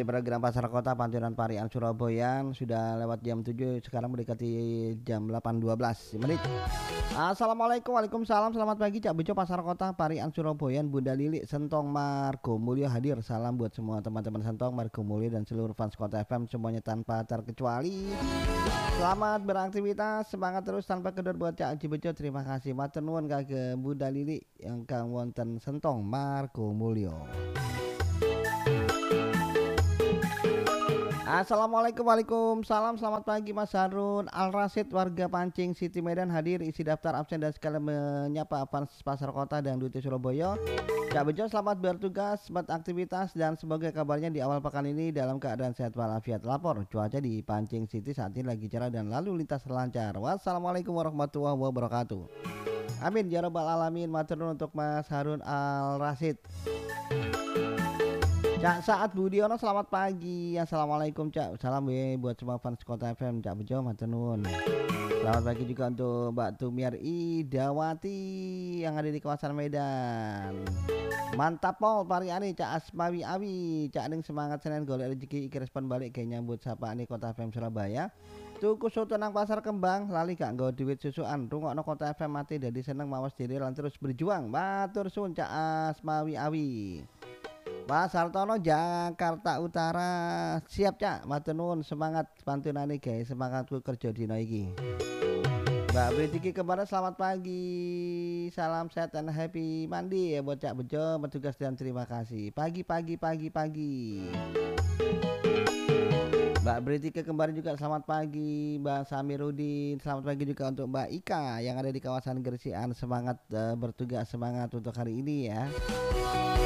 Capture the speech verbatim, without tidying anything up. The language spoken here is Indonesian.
program Pasar Kota Pantunan Parian Surabaya sudah lewat jam tujuh, sekarang mendekati jam delapan dua belas menit. Assalamualaikum, waalaikumsalam, selamat pagi Cak Bejo Pasar Kota Parian Surabaya, Bunda Lili Sentong Margo Mulyo hadir. Salam buat semua teman-teman Sentong Margo Mulyo dan seluruh fans Kota F M semuanya tanpa terkecuali. Selamat beraktivitas, semangat terus tanpa kendor buat Cak Haji Bejo. Terima kasih matur nuwun kagem Bunda Lili yang kang wonten Sentong Margo Mulyo. Assalamualaikum, waalaikumsalam, selamat pagi Mas Harun Al Rasid, warga Pancing City Medan hadir, isi daftar absen dan sekalian menyapa fans Pasar Kota dan Duti Surabaya. Cak Bejo selamat bertugas, selamat aktivitas dan semoga kabarnya di awal pekan ini dalam keadaan sehat walafiat. Lapor cuaca di Pancing City saat ini lagi cerah dan lalu lintas lancar. Wassalamualaikum warahmatullahi wabarakatuh. Amin ya rabbal alamin. Matur nuwun untuk Mas Harun Al Rasid. Cak Saat Budiono selamat pagi. Assalamualaikum Cak. Salam we buat semua fans Kota F M. Cak Bejo matur nuwun. Selamat pagi juga untuk Mbak Tumiar Idawati yang ada di kawasan Medan. Mantap pol Pariani Cak Asmawi Awi. Cak Ning semangat Senin golek rezeki iki respon balik kayak nyambut sapaan Kota F M Surabaya. Tuku soto nang Pasar Kembang lali gak nggo duit susukan. Rungokno Kota F M mati dadi seneng mawas diri lan terus berjuang. Matur suwun Cak Asmawi Awi. Pak Sartono Jakarta Utara siap Cak, matur nuwun, semangat pantunane guys, semangatku kerja dina iki. Mbak Britiki kemarin selamat pagi, salam sehat dan happy mandi ya buat Cak Bejo, bertugas dan terima kasih. Pagi pagi pagi pagi. Mbak Britiki kemarin juga selamat pagi, Mbak Samirudin selamat pagi juga untuk Mbak Ika yang ada di kawasan Gresian, semangat uh, bertugas, semangat untuk hari ini ya.